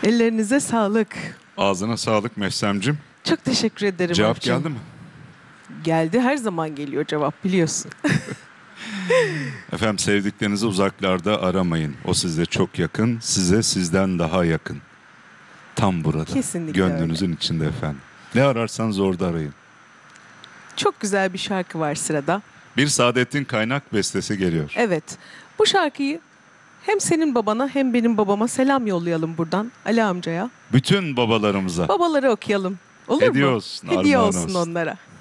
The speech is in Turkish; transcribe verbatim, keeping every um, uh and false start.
Ellerinize sağlık. Ağzına sağlık Mevsemcim. Çok teşekkür ederim. Cevap Alpçığım. geldi mi? Geldi, her zaman geliyor cevap, biliyorsun. Efendim, sevdiklerinizi uzaklarda aramayın. O size çok yakın, size sizden daha yakın. Tam burada. Kesinlikle Gönlünüzün öyle. içinde efendim. Ne ararsanız orada arayın. Çok güzel bir şarkı var sırada. Bir Saadettin Kaynak bestesi geliyor. Evet, bu şarkıyı hem senin babana hem benim babama selam yollayalım buradan, Ali amcaya. Bütün babalarımıza Babaları okuyalım. Olur hediye mu? olsun, Hediye armağan olsun olsun. onlara.